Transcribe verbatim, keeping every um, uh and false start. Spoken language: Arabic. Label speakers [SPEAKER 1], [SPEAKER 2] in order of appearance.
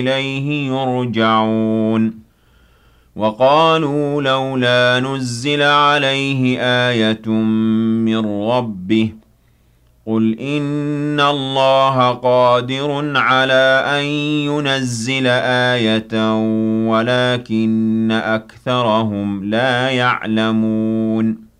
[SPEAKER 1] إِلَيْهِ يُرْجَعُونَ وَقَالُوا لَوْلَا نُزِّلَ عَلَيْهِ آيَةٌ مِّن رَّبِّهِ ۖ قُلْ إِنَّ اللَّهَ قَادِرٌ عَلَىٰ أَن يُنَزِّلَ آيَةً وَلَٰكِنَّ أَكْثَرَهُمْ لَا يَعْلَمُونَ